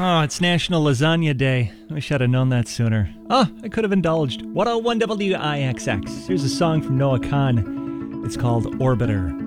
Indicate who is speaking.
Speaker 1: Oh, it's National Lasagna Day. I wish I'd have known that sooner. Oh, I could have indulged. 101 WIXX. Here's a song from Noah Kahn. It's called Orbiter.